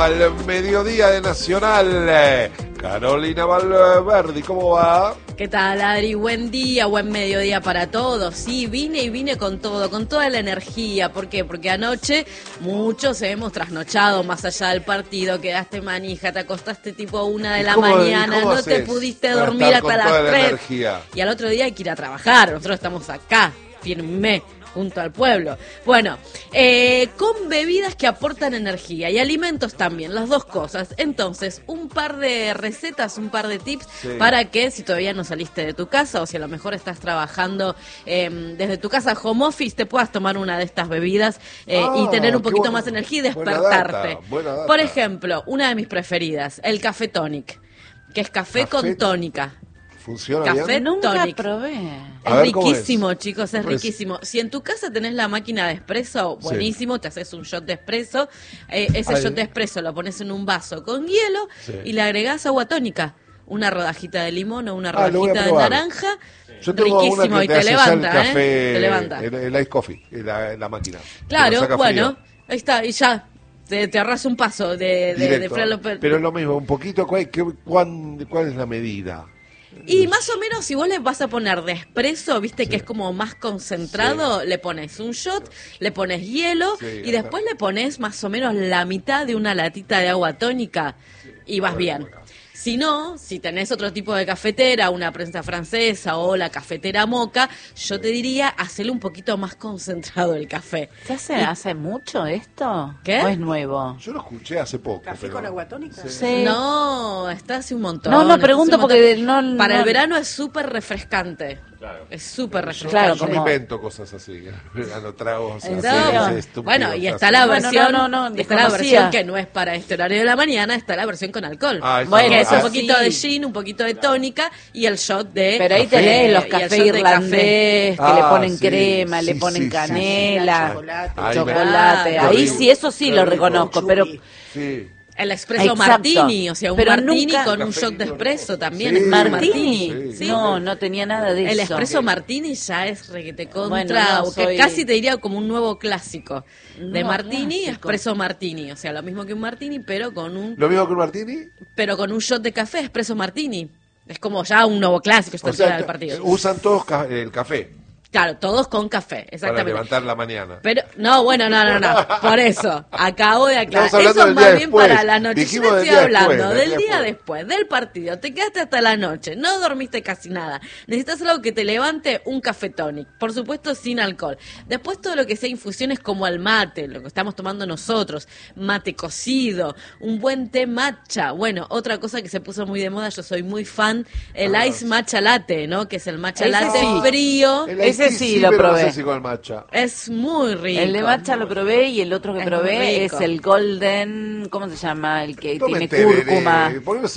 al mediodía de Nacional. Carolina Valverdi, ¿cómo va? ¿Qué tal, Adri? Buen día, buen mediodía para todos. Sí, vine con todo, con toda la energía. ¿Por qué? Porque anoche muchos hemos trasnochado más allá del partido, quedaste manija, te acostaste tipo 1 de la mañana, no te pudiste dormir hasta las 3. Y al otro día hay que ir a trabajar, nosotros estamos acá, firme, junto al pueblo. Bueno, con bebidas que aportan energía y alimentos también, las dos cosas. Entonces, un par de recetas, un par de tips para que si todavía no saliste de tu casa o si a lo mejor estás trabajando desde tu casa home office, te puedas tomar una de estas bebidas y tener un poquito más energía y despertarte. Buena data. Por ejemplo, una de mis preferidas, el café tonic, que es café con tónica. ¿Funciona Café bien? Nunca probé. Es riquísimo, chicos, es riquísimo. Si en tu casa tenés la máquina de espresso, buenísimo, te haces un shot de espresso. Ese shot de espresso lo pones en un vaso con hielo y le agregás agua tónica. Una rodajita de limón o una rodajita de naranja. Yo tengo riquísimo, una que y te te hace levanta, ya el café, te levanta. El ice coffee, la máquina. Claro, bueno, ahí está, y ya. Te ahorras un paso de Pero es lo mismo, un poquito, ¿cuál es la medida? Y más o menos, si vos le vas a poner de espresso, viste que es como más concentrado, le pones un shot, le pones hielo y después le pones más o menos la mitad de una latita de agua tónica y vas bien. Si no, si tenés otro tipo de cafetera, una prensa francesa o la cafetera moca, yo te diría hacerle un poquito más concentrado el café. ¿Se hace mucho esto? ¿Qué? ¿O es nuevo? Yo lo escuché hace poco. ¿Café con agua tónica? Sí. No, está hace un montón. No, pregunto porque Para el verano es súper refrescante. Claro. Es súper refrescante. Yo me invento cosas así. Verano tragos. Bueno, y está la versión, está la versión que no es para este horario de la mañana, está la versión con alcohol. Bueno, es un poquito de gin, un poquito de tónica y el shot de Pero ahí tenés los cafés irlandés que le ponen crema, le ponen canela, chocolate. Ahí sí, eso sí lo reconozco, pero... El espresso martini, o sea, un martini con un shot de espresso también. Es martini. Sí. No tenía nada de eso. El espresso martini ya es requete contra, que casi te diría como un nuevo clásico. De martini, espresso martini. O sea, lo mismo que un martini, pero con un... ¿Lo mismo que un martini? Pero con un shot de café, espresso martini. Es como ya un nuevo clásico, del partido. Usan todos el café. Claro, todos con café, exactamente. Para levantar la mañana. Pero, no, por eso, acabo de aclarar. Eso es más bien para la noche. Yo no estoy hablando del día después, del partido. Te quedaste hasta la noche, no dormiste casi nada. Necesitas algo que te levante, un café tonic. Por supuesto, sin alcohol. Después todo lo que sea infusiones como el mate, lo que estamos tomando nosotros, mate cocido, un buen té matcha. Bueno, otra cosa que se puso muy de moda, yo soy muy fan, el ice matcha latte, ¿no? Que es el matcha latte frío. Ese sí lo probé. No sé si con el matcha. Es muy rico. El de matcha lo probé y el otro que probé es el golden, ¿cómo se llama? El que tiene cúrcuma.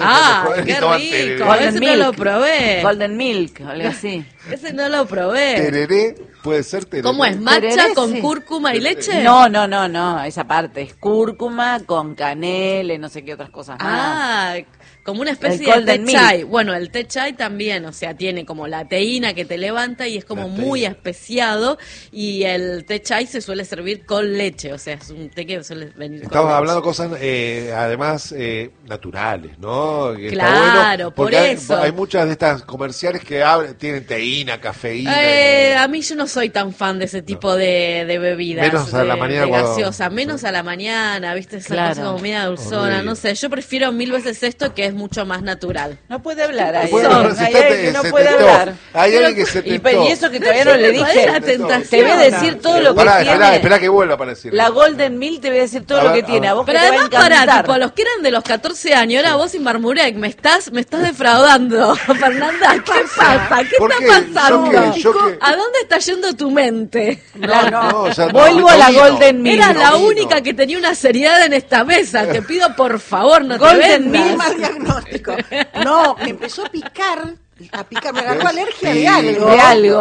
Qué rico. Golden Ese milk. no lo probé. Golden milk, algo así. Ese no lo probé. Tereré, puede ser tereré. ¿Cómo es? ¿Matcha con cúrcuma y leche? No, esa parte es cúrcuma con canela y no sé qué otras cosas más. Como una especie de té chai. Bueno, el té chai también, o sea, tiene como la teína que te levanta y es como muy especiado. Y el té chai se suele servir con leche, o sea, es un té que suele venir con leche. Estamos hablando cosas, además, naturales, ¿no? Que claro, por eso. Hay muchas de estas comerciales que tienen teína, cafeína. A mí yo no soy tan fan de ese tipo de bebidas. Menos a la mañana. De gaseosa, menos a la mañana, ¿viste? Esa cosa como media dulzona, no sé. Yo prefiero 1000 veces esto que es mucho más natural. No puede hablar ahí. Hay alguien que no puede hablar. Hay alguien que se tentó. Y eso que todavía no le dije. Te voy a decir todo lo que tiene. Espera que vuelva para decir. La Golden Milk te voy a decir todo lo que tiene. A vos pero además, tipo, los que eran de los 14 años, ahora vos y Marmurek, me estás defraudando. Fernanda, ¿qué pasa? ¿Qué está pasando? ¿A dónde está yendo tu mente? No. Vuelvo a la Golden Milk. Era la única que tenía una seriedad en esta mesa. Te pido, por favor, no te vendas. Mal diagnóstico. No, me empezó a picar, me agarró alergia de algo.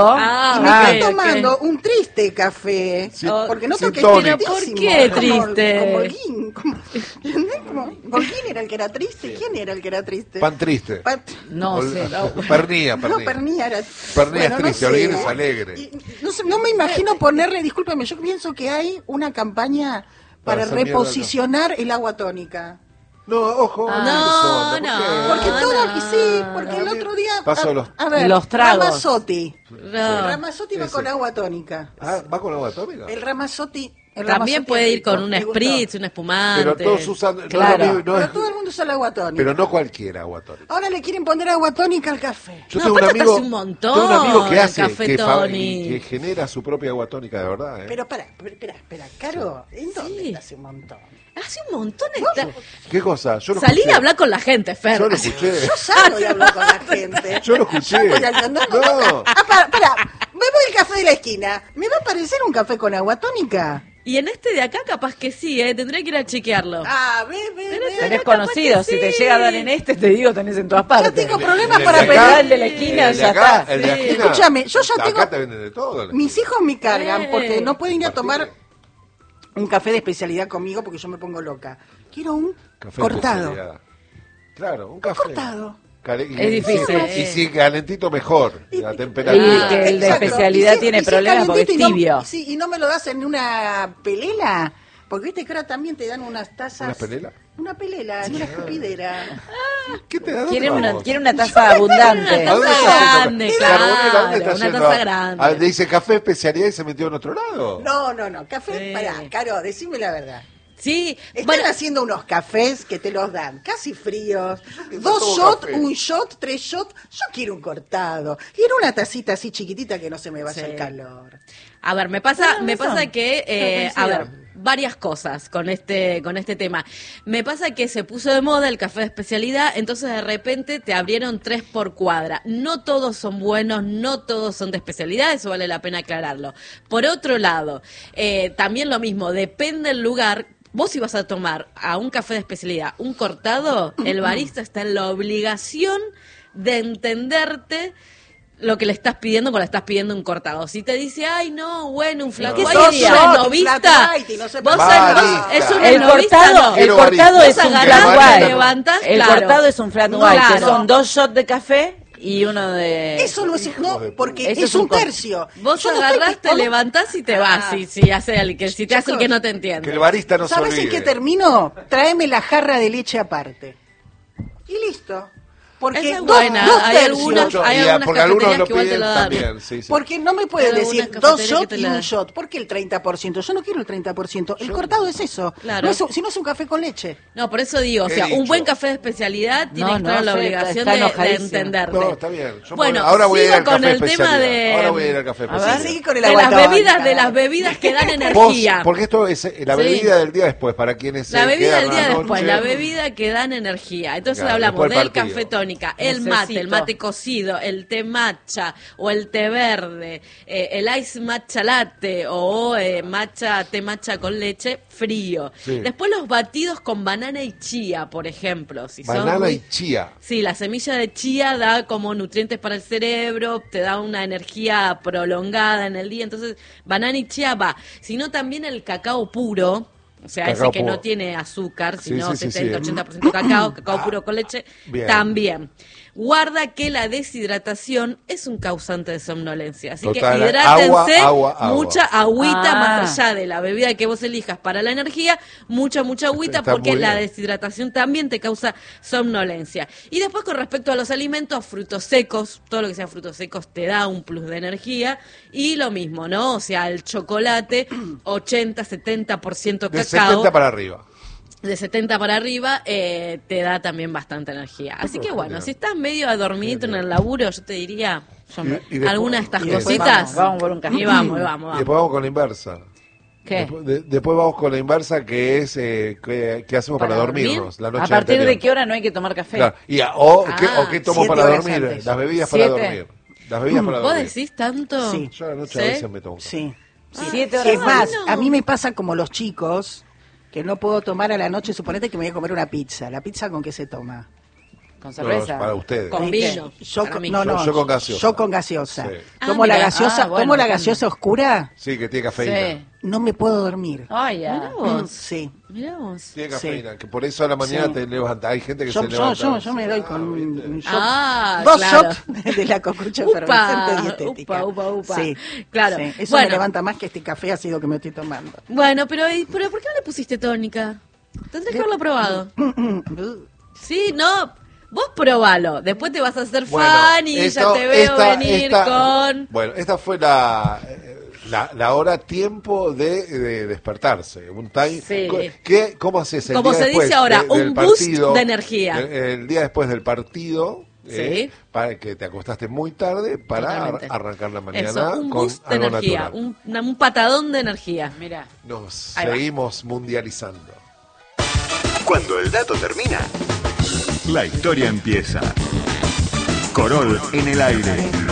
Y me estoy tomando un triste café. Sí, porque noto que tónico. es tristísimo. ¿Por qué triste? Como Holguín. ¿Holguín era el que era triste? ¿Quién era el que era triste? Pan triste. No sé. Pernía. No, Pernía era... Pernía es triste, Holguín es alegre. No me imagino ponerle, discúlpeme, yo pienso que hay una campaña para reposicionar el agua tónica. No, ojo. No. Porque todo, y sí, porque el otro día... Paso los tragos. Ramazzotti. No. El Ramazzotti va con agua tónica. Ah, ¿va con agua tónica? El Ramazzotti... También puede ir con un spritz, un espumante. Pero todos usan... Claro. Pero todo el mundo usa el agua tónica. Pero no cualquier agua tónica. Ahora le quieren poner agua tónica al café. Yo tengo un amigo que hace, que que genera su propia agua tónica, de verdad. Pero espera, Caro, ¿en dónde hace un montón? Hace un montón. ¿Qué cosa? Yo lo Salí escuché. a hablar con la gente, Fer. Yo lo escuché. Yo salgo y hablo con la gente. Yo lo escuché. No. Espera, me voy al café de la esquina. ¿Me va a parecer un café con agua tónica? Y en este de acá capaz que sí, tendría que ir a chequearlo. Ve. Tenés conocido, si te llega a dar en te digo, tenés en todas partes. Yo tengo problemas El para de acá, pegar el de la esquina, el de ya acá, está. el de la esquina. Escúchame, yo ya tengo... Acá te venden de todo. Mis hijos me cargan porque no pueden ir a tomar Partido. un café de especialidad conmigo porque yo me pongo loca. Quiero un Café cortado. especialidad. Claro, un café. Cortado. Es difícil. Y si calentito mejor, la Y temperatura. que el de Exacto. especialidad Y si- tiene y si problemas porque es calentito tibio. Y no me lo das en una pelela. Porque viste que ahora también te dan unas tazas. ¿Una pelela? Una pelela, en una escupidera. ¿Qué te da? Quiere ¿Dónde una taza abundante. Una taza grande, claro, una taza grande. Dice café especialidad y se metió en otro lado. No. Café, Sí. pará, Caro, decime la verdad. Sí, Están haciendo unos cafés que te los dan casi fríos. que 2 todo shots, café. 1 shot, 3 shots. Yo quiero un cortado. Quiero una tacita así chiquitita que no se me vaya Sí. el calor. A ver, me pasa razón. que, a ver, varias cosas con este tema. Me pasa que se puso de moda el café de especialidad, entonces de repente te abrieron 3 por cuadra. No todos son buenos, no todos son de especialidad, eso vale la pena aclararlo. Por otro lado, también lo mismo, depende del lugar. Vos si vas a tomar a un café de especialidad un cortado, el barista está en la obligación de entenderte lo que le estás pidiendo cuando le estás pidiendo un cortado. Si te dice, ay, no, bueno, un flat No. white, Dos es shots, una un esnovista. flat white y no sé Vos Barista. es una El esnovista, cortado, no. el Quiero cortado barista. es un Vos flat agarrás, white. te levantás, El claro. cortado es un flat No, white, que claro. son 2 shots de café y uno de... Eso no es, no, porque Eso es es un un tercio. Vos Yo no agarrás, estoy- te levantás y te vas. Si hace el que, si te hace el que no te Que entiende. el barista no se ¿Sabes en olvide. qué termino? Tráeme la jarra de leche aparte. Y listo. Porque Esa es dos buena. Hay tercios. algunas- hay algunas porque algunos cafeterías lo que igual te piden lo dan. también. Sí. Porque no me pueden Hay decir algunas 2 cafeterías shots que te y la un dan. shot. ¿Por qué el 30%? Yo no quiero el 30%. El cortado es eso. Claro. No es si no es un café con leche. No, por eso digo, o He sea, un dicho. buen café de especialidad tiene No, que estar no, en la Fer, obligación está de enojadísimo. entenderte. No, está bien. Yo Bueno, ahora voy a ir sigo al con café el tema especialidad. de... Ahora voy a ir al café A ver. especialidad. Sigue con el de agua las tónica. bebidas que dan Vos, energía. porque esto es la Sí. bebida del día después, para quienes La se bebida quedan del día a la después, noche. la bebida que dan energía. Entonces Claro, hablamos después del del partido. café tónica, el Necesito. mate cocido, el té matcha o el té verde, el ice matcha latte o té matcha con leche frío. Sí. Después los batidos con banana y chía, por ejemplo. Si son Banana muy- y chía. Sí, la semilla de chía da como nutrientes para el cerebro, te da una energía prolongada en el día, entonces banana y chía va. Sino también el cacao puro, o sea, Cacao ese que puro. no tiene azúcar, Sí, sino sí, sí, 70-80% cacao puro con leche, Bien. también. Guarda que la deshidratación es un causante de somnolencia, así Total, que hidrátense, agua. mucha agüita Ah. más allá de la bebida que vos elijas para la energía, mucha agüita Está porque muy la bien. deshidratación también te causa somnolencia. Y después con respecto a los alimentos, frutos secos, todo lo que sea frutos secos te da un plus de energía y lo mismo, ¿no? O sea, el chocolate 80-70% De cacao. 70 para arriba. De 70 para arriba te da también bastante energía. Así que bueno, genial. si estás medio adormidito en el laburo, yo te diría Y después- alguna de estas y después cositas. vamos por un café. Y vamos. Y después vamos con la inversa. ¿Qué? Después vamos con la inversa, que es que hacemos para ¿Para dormir? dormirnos la noche ¿A partir anterior. de qué hora no hay que tomar café? Claro. ¿O qué tomo 7 para horas dormir? antes. Las bebidas para 7. dormir. Las bebidas para ¿Vos dormir. decís tanto? Sí. Yo a la noche ¿Sí? a veces me tomo. Sí. 7 horas. Es más, no. a mí me pasa como los chicos, que no puedo tomar a la noche, suponete que me voy a comer una pizza. ¿La pizza con qué se toma? ¿Con cerveza? No, para ustedes. Con vino. Yo con gaseosa. Yo con gaseosa. Sí. Tomo la gaseosa oscura. Sí, que tiene cafeína. Sí. No me puedo dormir. Ay, ya. Mirá vos. Sí. Mirá vos. Tiene cafeína, que por eso a la mañana te levanta. Hay gente que se levanta. Yo me doy con un shot. Dos shots de la cocucha efervescente dietética. Upa. Sí, claro. Sí. Eso me levanta más que este café ácido que me estoy tomando. Bueno, pero ¿por qué no le pusiste tónica? Tendrás que haberlo probado. Sí, no. Vos probalo. Después te vas a hacer fan y ya te veo venir con... Bueno, esta fue la hora tiempo de despertarse. Un time. Sí. ¿Cómo haces el Como día se después dice ahora, del un boost partido, de energía. El día después del partido, Sí. para que te acostaste muy tarde para arrancar la mañana Eso, un con boost de algo energía, natural. un patadón de energía. Mira. Nos Ahí va. seguimos mundializando. Cuando el dato termina, la historia empieza. Corol en el aire.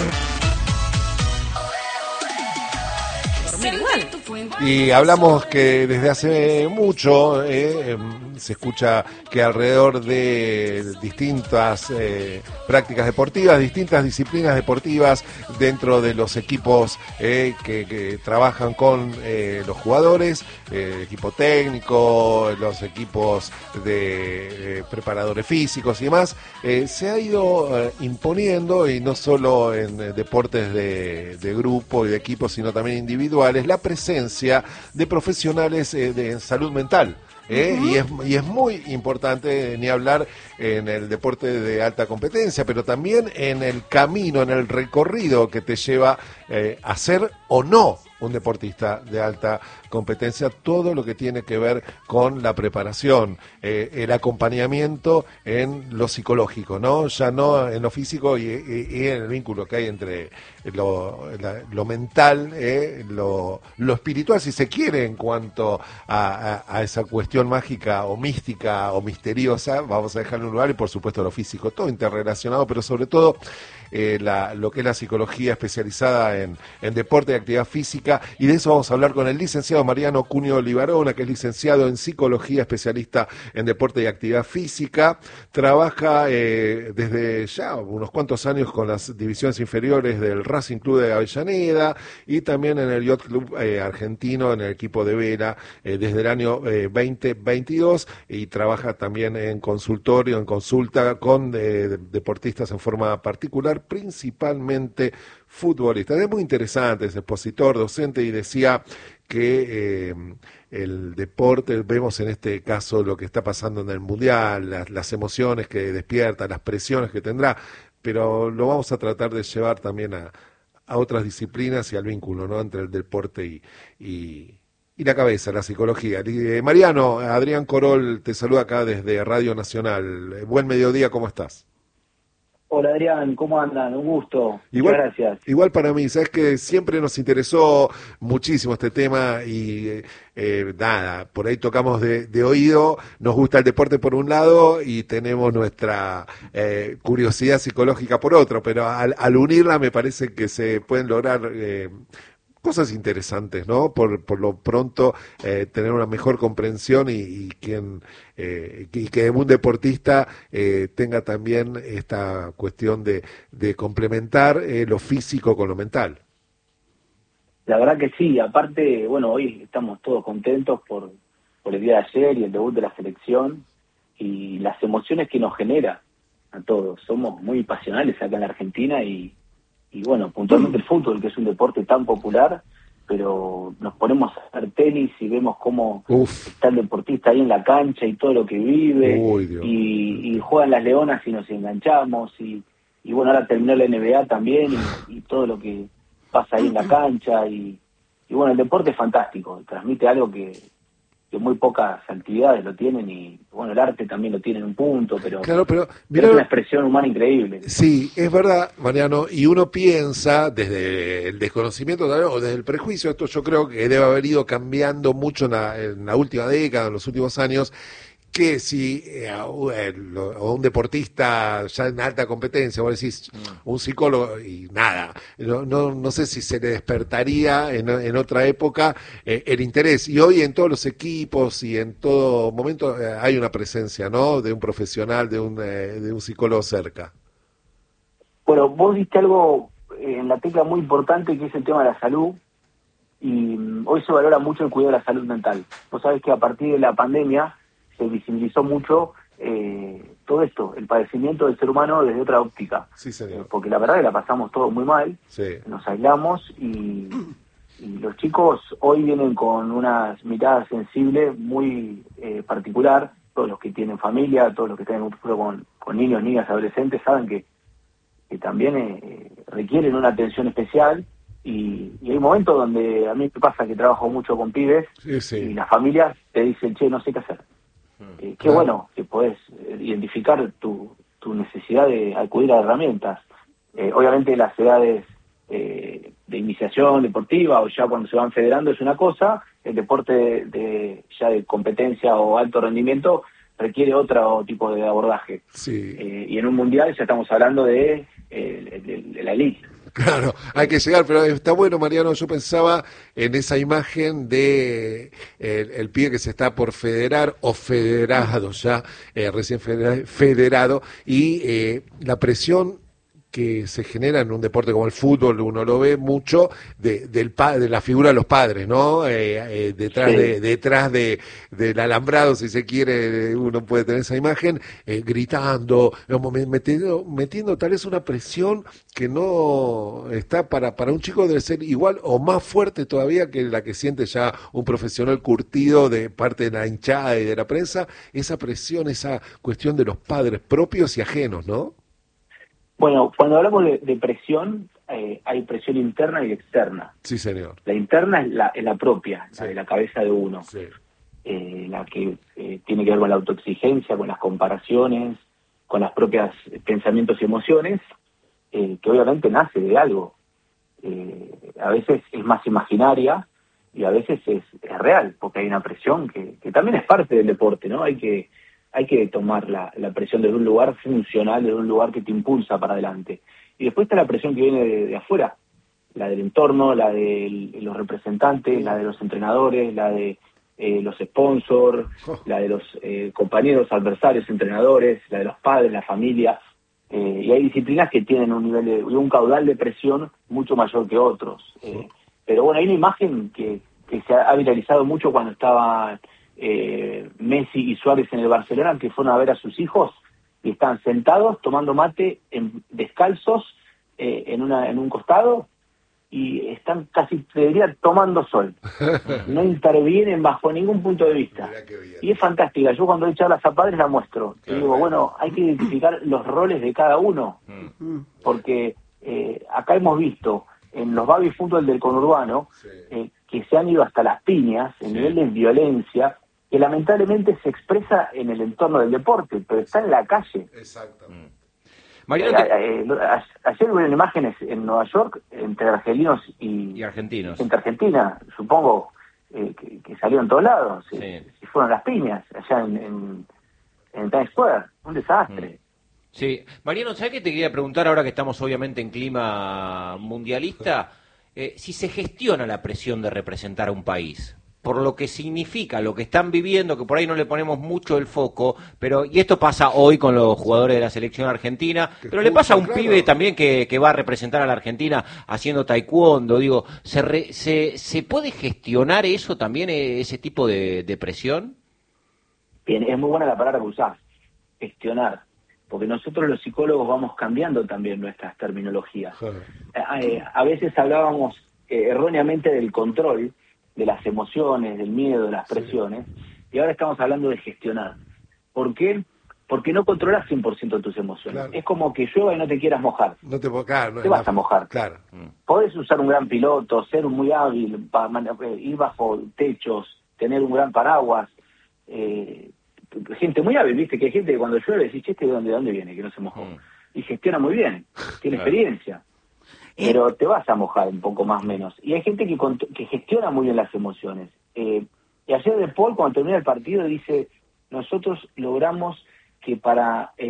Y hablamos que desde hace mucho se escucha que alrededor de distintas prácticas deportivas, distintas disciplinas deportivas dentro de los equipos que trabajan con los jugadores, el equipo técnico, los equipos de preparadores físicos y demás, se ha ido imponiendo, y no solo en deportes de grupo y de equipo, sino también individuales, la presencia de profesionales de salud mental. Y es muy importante, ni hablar en el deporte de alta competencia, pero también en el camino, en el recorrido que te lleva a ser o no un deportista de alta competencia, todo lo que tiene que ver con la preparación, el acompañamiento en lo psicológico, ¿no? Ya no en lo físico y en el vínculo que hay entre lo mental, lo espiritual, si se quiere, en cuanto a esa cuestión mágica o mística o misteriosa, vamos a dejarlo en un lugar, y por supuesto lo físico, todo interrelacionado, pero sobre todo lo que es la psicología especializada en deporte y actividad física, y de eso vamos a hablar con el licenciado Mariano Cunio Libarona, que es licenciado en psicología, especialista en deporte y actividad física, trabaja desde ya unos cuantos años con las divisiones inferiores del Racing Club de Avellaneda y también en el Yacht Club argentino, en el equipo de vela, desde el año 2022, y trabaja también en consultorio, en consulta con deportistas en forma particular, principalmente futbolistas. Es muy interesante, es expositor, docente, y decía que el deporte, vemos en este caso lo que está pasando en el Mundial, las emociones que despierta, las presiones que tendrá, pero lo vamos a tratar de llevar también a otras disciplinas y al vínculo, ¿no?, entre el deporte y la cabeza, la psicología. Mariano, Adrián Corol te saluda acá desde Radio Nacional. Buen mediodía, ¿cómo estás? Hola Adrián, ¿cómo andan? Un gusto. Igual, muchas gracias. Igual para mí, sabes que siempre nos interesó muchísimo este tema y nada, por ahí tocamos de oído, nos gusta el deporte por un lado y tenemos nuestra curiosidad psicológica por otro, pero al unirla me parece que se pueden lograr cosas interesantes, ¿no? Por lo pronto tener una mejor comprensión y que un deportista tenga también esta cuestión de complementar lo físico con lo mental. La verdad que sí, aparte, bueno, hoy estamos todos contentos por el día de ayer y el debut de la selección y las emociones que nos genera a todos. Somos muy pasionales acá en la Argentina y bueno, puntualmente el fútbol, que es un deporte tan popular, pero nos ponemos a hacer tenis y vemos cómo está el deportista ahí en la cancha y todo lo que vive, y juegan las leonas y nos enganchamos, y bueno, ahora terminó la NBA también, y todo lo que pasa ahí en la cancha, y bueno, el deporte es fantástico, transmite algo que muy pocas actividades lo tienen, y bueno, el arte también lo tiene en un punto, pero es una expresión humana increíble. Sí, es verdad, Mariano, y uno piensa desde el desconocimiento o desde el prejuicio, esto yo creo que debe haber ido cambiando mucho en la última década, en los últimos años, que si o un deportista ya en alta competencia, vos decís, un psicólogo y nada, no sé si se le despertaría en otra época el interés. Y hoy en todos los equipos y en todo momento hay una presencia, ¿no?, de un profesional, de un psicólogo cerca. Bueno, vos diste algo en la tecla muy importante, que es el tema de la salud, y hoy se valora mucho el cuidado de la salud mental. Vos sabés que a partir de la pandemia se visibilizó mucho todo esto, el padecimiento del ser humano desde otra óptica. Sí, señor. Porque la verdad que la pasamos todos muy mal, sí. Nos aislamos y los chicos hoy vienen con unas miradas sensibles muy particular. Todos los que tienen familia, todos los que están en un futuro con niños, niñas, adolescentes, saben que también requieren una atención especial. Y hay momentos donde a mí me pasa que trabajo mucho con pibes, sí. Y las familias te dicen, che, no sé qué hacer. Qué bueno que podés identificar tu necesidad de acudir a herramientas. Obviamente las edades de iniciación deportiva o ya cuando se van federando es una cosa, el deporte ya de competencia o alto rendimiento requiere otro tipo de abordaje. Sí. Y en un mundial ya estamos hablando de la elite. Claro, hay que llegar, pero está bueno, Mariano. Yo pensaba en esa imagen de el pibe que se está por federar o federado ya, recién federado, y la presión que se genera en un deporte como el fútbol. Uno lo ve mucho de la figura de los padres, ¿no? Detrás del alambrado, si se quiere, uno puede tener esa imagen, gritando, metiendo tal vez una presión que no está para un chico, debe ser igual o más fuerte todavía que la que siente ya un profesional curtido de parte de la hinchada y de la prensa, esa presión, esa cuestión de los padres propios y ajenos, ¿no? Bueno, cuando hablamos de presión, hay presión interna y externa. Sí, señor. La interna es la propia, sí. La de la cabeza de uno. Sí. La que tiene que ver con la autoexigencia, con las comparaciones, con las propias pensamientos y emociones, que obviamente nace de algo. A veces es más imaginaria y a veces es real, porque hay una presión que también es parte del deporte, ¿no? Hay que tomar la presión desde un lugar funcional, desde un lugar que te impulsa para adelante. Y después está la presión que viene de afuera, la del entorno, la de los representantes, la de los entrenadores, la de los sponsors, la de los compañeros, adversarios, entrenadores, la de los padres, la familia. Y hay disciplinas que tienen un caudal de presión mucho mayor que otros. Pero bueno, hay una imagen que se ha viralizado mucho cuando estaba Messi y Suárez en el Barcelona, que fueron a ver a sus hijos y están sentados tomando mate descalzos en un costado y están casi, te diría, tomando sol. No intervienen bajo ningún punto de vista. Y es fantástica. Yo cuando doy charlas a padres la muestro. Y digo, bueno, hay que identificar los roles de cada uno. Porque acá hemos visto en los baby fútbol del conurbano que se han ido hasta las piñas, en nivel de violencia, que lamentablemente se expresa en el entorno del deporte, pero está en la calle. Exacto. Ayer hubo imágenes en Nueva York entre argelinos y argentinos. Entre Argentina, supongo que salió en todos lados. Si fueron las piñas, allá en Times Square. Un desastre. Sí. Mariano, ¿sabes qué te quería preguntar ahora que estamos obviamente en clima mundialista? Si se gestiona la presión de representar a un país, por lo que significa, lo que están viviendo, que por ahí no le ponemos mucho el foco, y esto pasa hoy con los jugadores de la selección argentina, pero le pasa a un pibe también que va a representar a la Argentina haciendo taekwondo. Digo, ¿se puede gestionar eso también, ese tipo de presión? Bien, es muy buena la palabra que usás, gestionar, porque nosotros los psicólogos vamos cambiando también nuestras terminologías. A veces hablábamos erróneamente del control, de las emociones, del miedo, de las presiones, y ahora estamos hablando de gestionar. ¿Por qué? Porque no controlas 100% tus emociones. Claro. Es como que llueva y no te quieras mojar. No te vas a mojar. Claro. Podés usar un gran piloto, ser muy hábil, ir bajo techos, tener un gran paraguas. Gente muy hábil, viste, que hay gente que cuando llueve decís, ¿de dónde viene? Que no se mojó. Y gestiona muy bien, tiene experiencia. Pero te vas a mojar un poco más o menos. Y hay gente que gestiona muy bien las emociones. Y ayer De Paul, cuando termina el partido, dice, nosotros logramos que para